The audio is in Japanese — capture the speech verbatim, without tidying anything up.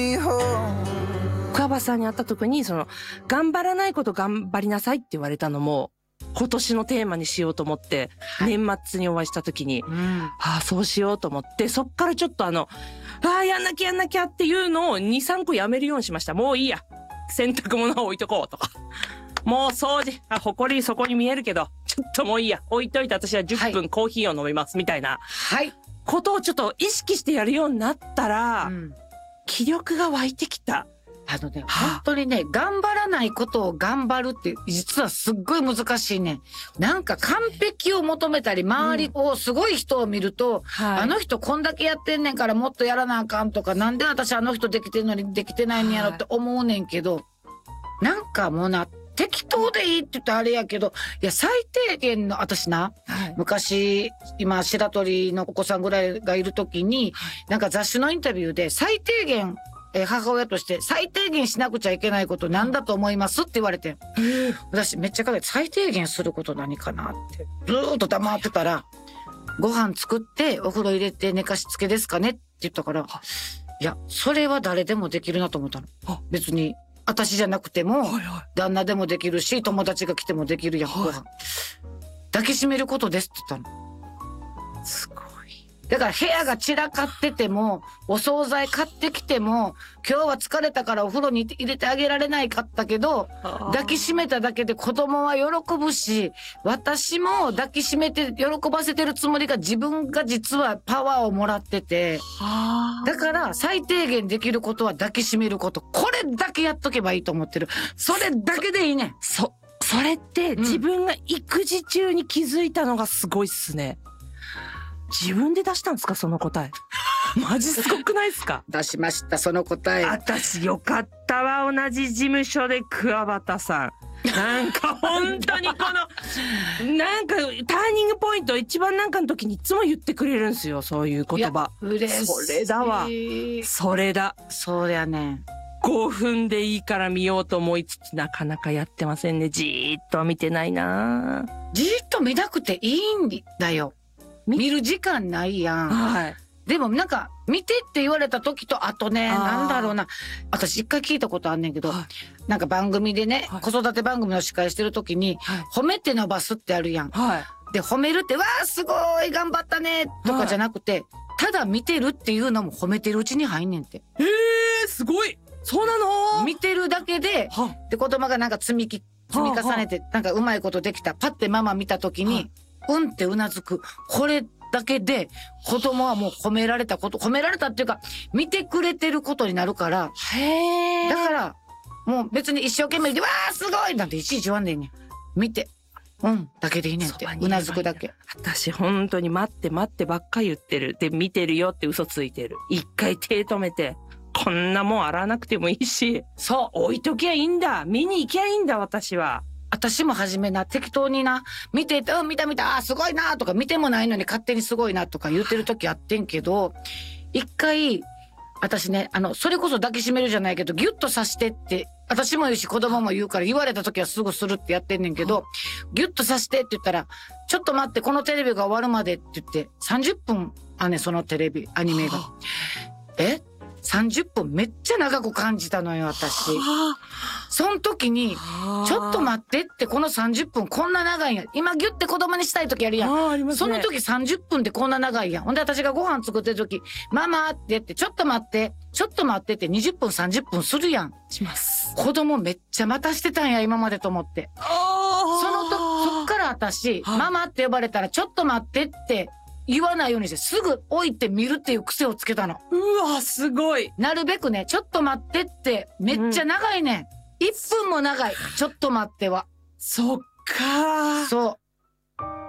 桑葉さんに会った時に、その、頑張らないこと頑張りなさいって言われたのも、今年のテーマにしようと思って、はい、年末にお会いした時に、うん、ああ、そうしようと思って、そっからちょっとあの、ああ、やんなきゃやんなきゃっていうのをに、さんこやめるようにしました。もういいや。洗濯物を置いとこうとか。もう掃除、あ、埃そこに見えるけど、ちょっともういいや。置いといて私はじゅっぷんコーヒーを飲みます、みたいな。 はい。 ことをちょっと意識してやるようになったら、うん、気力が湧いてきた。 あのね、本当にね、頑張らないことを頑張るって、実はすっごい難しいね。なんか完璧を求めたり、周りをすごい人を見ると、うんはい、あの人こんだけやってんねんからもっとやらなあかんとか、なんで私あの人できてんのにできてないんやろって思うねんけど、はい、なんかもうな、適当でいいって言ったらあれやけど、いや、最低限の、私な、はい、昔、今、白鳥のお子さんぐらいがいるときに、はい、なんか雑誌のインタビューで、最低限、え母親として最低限しなくちゃいけないことなんだと思いますって言われて、私めっちゃ考えて最低限すること何かなってずーっと黙ってたら、ご飯作ってお風呂入れて寝かしつけですかねって言ったから、いやそれは誰でもできるなと思ったの。別に私じゃなくても旦那でもできるし、友達が来てもできるやん、ご飯抱きしめることですって言ったの。すごい。だから部屋が散らかってても、お惣菜買ってきても、今日は疲れたからお風呂に入れてあげられないかったけど、抱きしめただけで子供は喜ぶし、私も抱きしめて喜ばせてるつもりが自分が実はパワーをもらってて、だから最低限できることは抱きしめること。これだけやっとけばいいと思ってる。それだけでいいね。 そ、それって自分が育児中に気づいたのがすごいっすね。自分で出したんですかその答え。マジすごくないですか？ 出しましたその答え。 私よかったわ、同じ事務所で桑畑さん。なんか本当にこのなんかターニングポイント一番なんかの時にいつも言ってくれるんですよ、そういう言葉。 嬉しい。 それだわ。それだ。 そうやね。 ごふんでいいから見ようと思いつつなかなかやってませんね。じーっとは見てないな。 じーっと見なくていいんだよ。見る時間ないやん。はい。でもなんか見てって言われた時と、あとね、なんだろうな。私一回聞いたことあんねんけど、はい、なんか番組でね、はい、子育て番組の司会してる時に、はい、褒めて伸ばすってあるやん。はい。で、褒めるって、わーすごい頑張ったねとかじゃなくて、はい、ただ見てるっていうのも褒めてるうちに入んねんって。 へー、すごい。そうなの？ 見てるだけで、で、子供がなんか積みき、積み重ねて、なんかうまいことできた。パッてママ見た時に、うんってうなずく。これだけで子供はもう褒められたこと、褒められたっていうか、見てくれてることになるから。へー。だから、もう別に一生懸命で、わーすごいなんていちいち言わんでいいねん。見て。うんだけでいいねんって。うなずくだけ。 私本当に待って待ってばっか言ってる。で、見てるよって嘘ついてる。一回手止めて。こんなもん洗わなくてもいいし。そう、置いときゃいいんだ。見に行きゃいいんだ、私は。 私も初めな、適当にな、見てて、うん、見た見た、あ、すごいな、とか、見てもないのに勝手にすごいな、とか言ってる時あってんけど、一回、私ね、あの、それこそ抱きしめるじゃないけど、ギュッとさしてって、私も言うし、子供も言うから、言われた時はすぐするってやってんねんけど、ギュッとさしてって言ったら、ちょっと待って、このテレビが終わるまでって言って、さんじゅっぷん、あね、そのテレビ、アニメが。えさんじゅっぷんめっちゃ長く感じたのよ、私。その時に、ちょっと待ってって、このさんじゅっぷんこんな長いんや。今ギュッて子供にしたい時やるやん。ね、その時さんじゅっぷんでこんな長いやん。ほんで私がご飯作ってる時、ママって言って、ちょっと待って、ちょっと待ってってにじゅっぷんさんじゅっぷんするやん。 します。 子供めっちゃ待たしてたんや、今までと思って。そのと、そっから私、ママって呼ばれたらちょっと待ってって、言わないようにしてすぐ置いて見るっていう癖をつけたの。 うわ、すごい。 なるべくね、ちょっと待ってってめっちゃ長いね、うん、いっぷんも長い。ちょっと待っては。 そっかー。 そう。